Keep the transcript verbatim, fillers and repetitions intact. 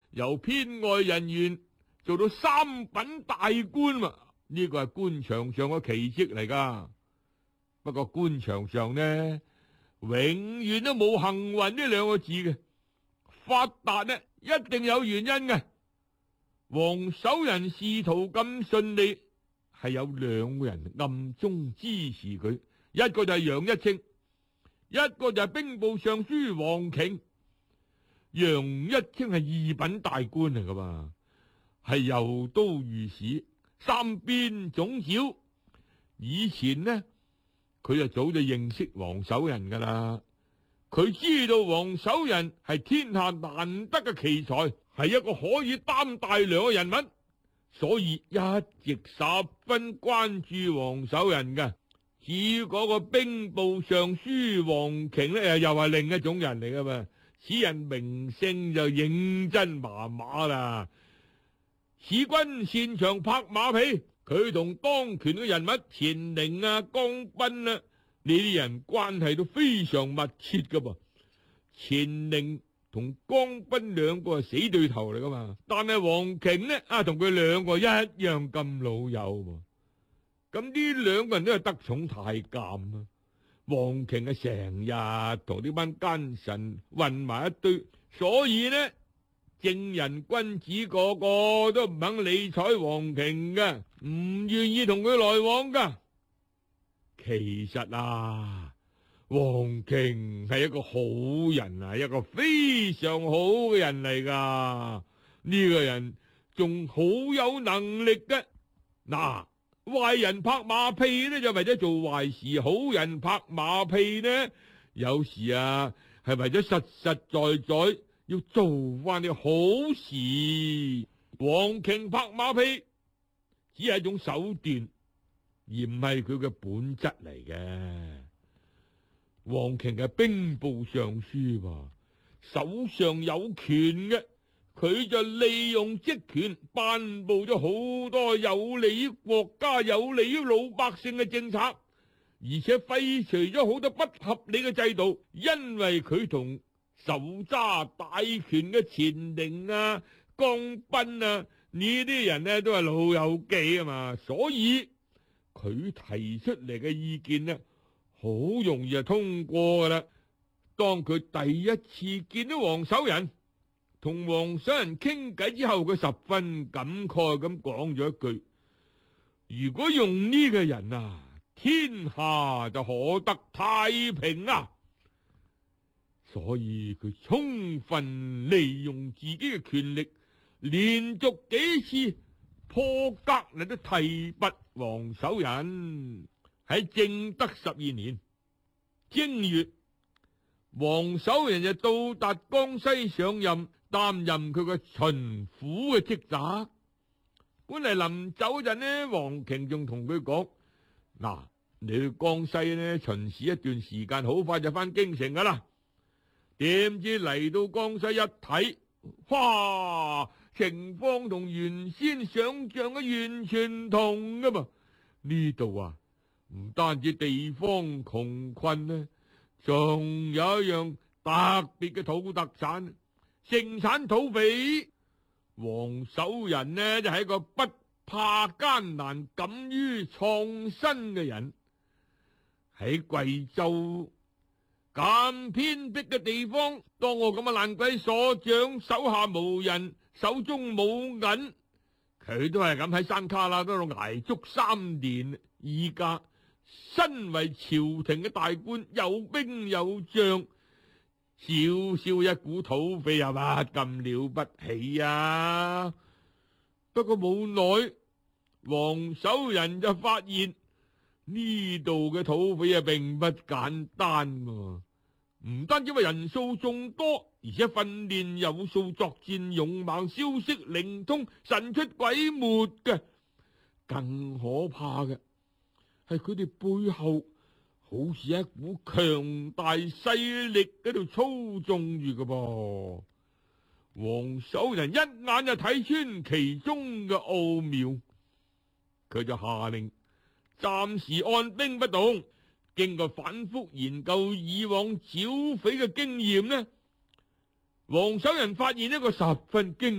由編外人員做到三品大官嘛，呢個係官場上嘅奇蹟嚟噶。不過官場上呢，永遠都冇幸運呢兩個字嘅，發達呢一定有原因嘅。王守仁仕途咁順利，係有兩個人暗中支持佢，一個就係楊一清，一個就係兵部尚書黃瓊。楊一清係二品大官嚟噶嘛，係右都御史、三邊總剿。以前呢，佢就早就認識王守仁噶啦。佢知道王守仁係天下難得嘅奇才，係一個可以擔大梁嘅人物，所以一直十分關注王守仁嘅。至於嗰個兵部尚書黃瓊呢，又係另一種人嚟噶嘛。此人名聲就認真麻麻啦。此君擅長拍馬屁，佢同當權嘅人物錢寧啊、江彬啊呢啲人關係都非常密切噶噃。錢寧同江彬兩個係死對頭嚟噶嘛，但係黃瓊呢啊同佢兩個一樣咁老友。咁呢兩個人都係得寵太監啊。黃瓊係成日同呢班奸臣混埋一堆，所以呢正人君子個個都唔肯理睬黃瓊嘅，唔願意同佢來往噶。其實啊，黃瓊係一個好人啊，一個非常好嘅人嚟噶。呢個人仲好有能力嘅。嗱，壞人拍馬屁呢，就為咗做壞事；好人拍馬屁呢，有時啊係為咗實實在在要做翻啲好事。黃瓊拍馬屁只係一種手段，而唔係佢嘅本質嚟嘅。黃瓊係兵部尚書喎，手上有權嘅。佢就利用職權頒布咗好多有利於國家、有利於老百姓嘅政策，而且廢除咗好多不合理嘅制度。因為佢同手揸大權嘅錢寧啊、江彬啊呢啲人呢都係老友記啊嘛，所以佢提出嚟嘅意見呢，好容易就通過噶啦。當佢第一次見到王守仁，同王守仁傾偈之後，佢十分感慨咁講咗一句：如果用呢個人啊，天下就可得太平啊！所以佢充分利用自己嘅權力，連續幾次破格嚟到提拔王守仁。喺正德十二年正月，王守仁就到達江西上任，擔任佢個巡撫嘅職責。本嚟臨走陣呢，黃瓊仲同佢講：嗱，你去江西呢巡視一段時間，好快就翻京城噶啦。點知嚟到江西一睇，哇，情況同原先想象嘅完全唔同噶嘛。呢度啊，唔單止地方窮困呢，仲有一樣特別嘅土特產，盛產土匪。王守仁呢就係一個不怕艱難、敢於創新嘅人。喺貴州咁偏僻嘅地方，當我咁嘅爛鬼所長，手下無人，手中冇銀，佢都係咁喺山卡拉嗰度挨足三年。依家身為朝廷嘅大官，有兵有將，少少一股土匪又乜咁了不起啊？不過冇耐，王守仁就發現呢度嘅土匪啊，並不簡單喎。唔單止話人數眾多，而且訓練有素，作戰勇猛，消息靈通，神出鬼沒嘅。更可怕嘅係佢哋背後好似一股強大勢力喺度操縱住嘅噃。王守仁一眼就睇穿其中嘅奧妙，佢就下令暫時按兵不動。經過反覆研究以往剿匪嘅經驗呢，王守仁發現一個十分驚